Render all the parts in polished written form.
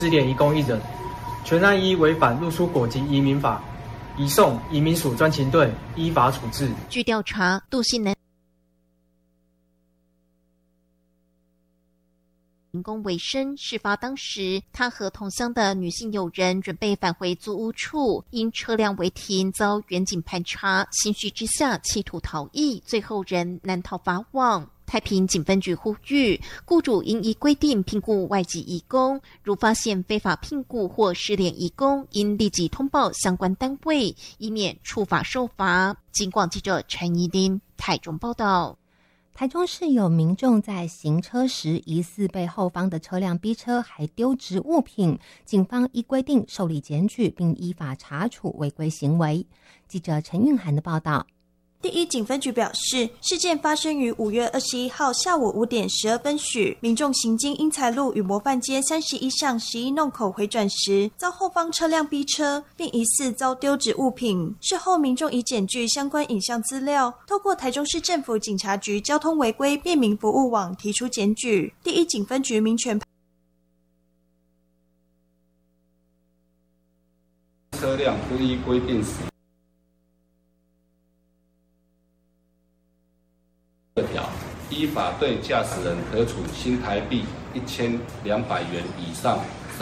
失联移工1人，全案依违反入出国及移民法，移送移民署专勤队依法处置。 据调查，杜姓男员工为生，事发当时，他和同乡的女性友人准备返回租屋处，因车辆违停遭员警盘查，心绪之下企图逃逸，最后仍难逃法网。太平警分局呼吁，雇主应依规定聘雇外籍移工，如发现非法聘雇或失联移工，应立即通报相关单位，以免触法受罚。警广记者陈怡琳台中报道。 台中市有民众在行车时疑似被后方的车辆逼车，还丢掷物品，警方依规定受理检举，并依法查处违规行为。记者陈韵涵的报道。 第一警分局表示，事件发生于5月21号下午5点12分许，民众行经英才路与模范街31巷11弄口回转时，遭后方车辆逼车，并疑似遭丢掷物品。事后民众已检具相关影像资料，透过台中市政府警察局交通违规便民服务网提出检举。第一警分局民权车辆不依规定使条，依法对驾驶人可处新台币1200元以上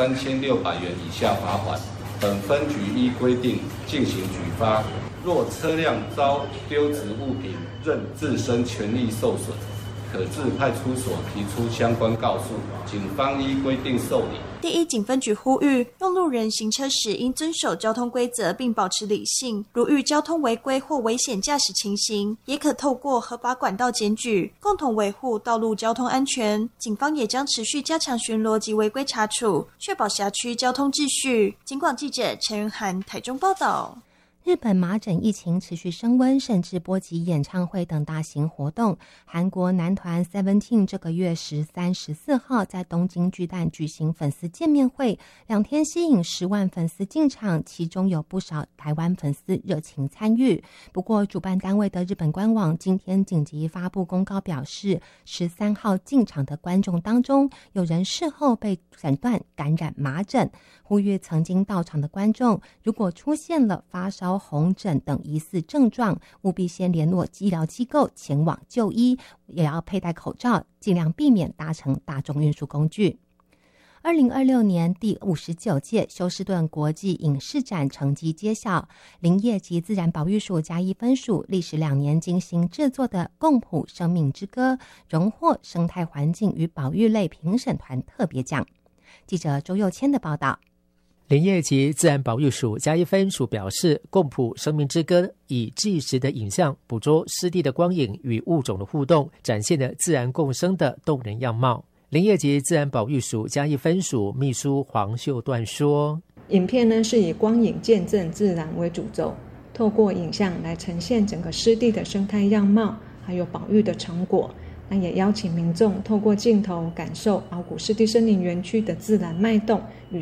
3600元以下罚款。本分局依规定进行举发，若车辆遭丢掷物品，认自身权利受损，可至派出所提出相关告诉，警方依规定受理。 第一警分局呼吁，用路人行车时应遵守交通规则，并保持理性。如遇交通违规或危险驾驶情形，也可透过合法管道检举，共同维护道路交通安全。警方也将持续加强巡逻及违规查处，确保辖区交通秩序。警广记者陈云涵台中报道。 日本麻疹疫情持续升温，甚至波及演唱会等大型活动。韩国男团 Seventeen 这个月13、14号在东京巨蛋举行粉丝见面会，2天吸引10万粉丝进场，其中有不少台湾粉丝热情参与。不过，主办单位的日本官网今天紧急发布公告表示，13号进场的观众当中，有人事后被诊断感染麻疹，呼吁曾经到场的观众，如果出现了发烧、红疹等疑似症状，务必先联络医疗机构前往就医，也要佩戴口罩，尽量避免搭乘大众运输工具。2026年第59届休斯顿国际影视展成绩揭晓，林业及自然保育署加1分数，历时2年精心制作的《共谱生命之歌》荣获生态环境与保育类评审团特别奖。记者周佑谦的报道。 林业及自然保育署加1分署表示，共谱生命之歌以纪实的影像捕捉湿地的光影与物种的互动，展现了自然共生的动人样貌。林业及自然保育署加1分署秘书黄秀段说， 影片呢是以光影见证自然为主轴，透过影像来呈现整个湿地的生态样貌，还有保育的成果。那也邀请民众透过镜头感受鳌谷湿地森林园区的自然脉动与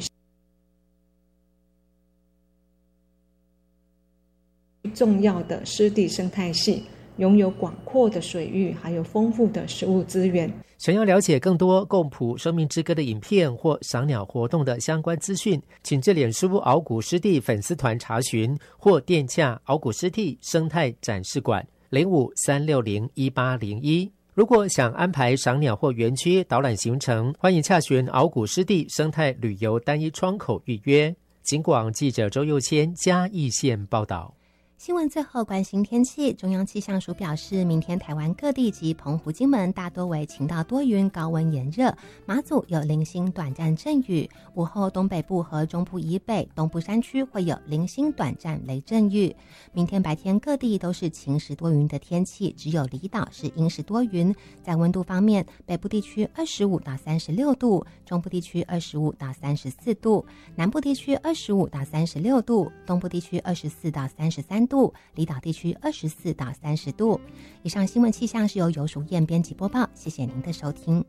重要的湿地生态系，拥有广阔的水域，还有丰富的食物资源。 想要了解更多共谱生命之歌的影片或赏鸟活动的相关资讯，请至脸书鳌谷湿地粉丝团查询，或电洽鳌谷湿地生态展示馆05-360-1801。如果想安排赏鸟或园区导览行程，欢迎洽询鳌谷湿地生态旅游单一窗口预约。警广记者周佑谦嘉义县报道。 新闻最后关心天气，中央气象署表示，明天台湾各地及澎湖、金门大多为晴到多云，高温炎热，马祖有零星短暂阵雨，午后东北部和中部以北、东部山区会有零星短暂雷阵雨。明天白天各地都是晴时多云的天气，只有离岛是阴时多云。在温度方面，北部地区25到36度，中部地区25到34度，南部地区25到36度，东部地区24到33度，离岛地区24到30度。以上新闻气象是由游淑燕编辑播报，谢谢您的收听。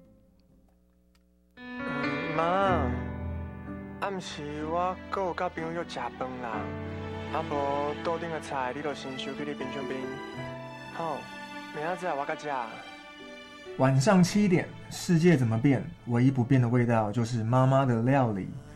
妈，暗时我还有甲朋友约食饭啦，无桌顶的菜你就先收去你冰箱冰。好，明仔载我甲食。 晚上7点，世界怎么变？唯一不变的味道就是妈妈的料理。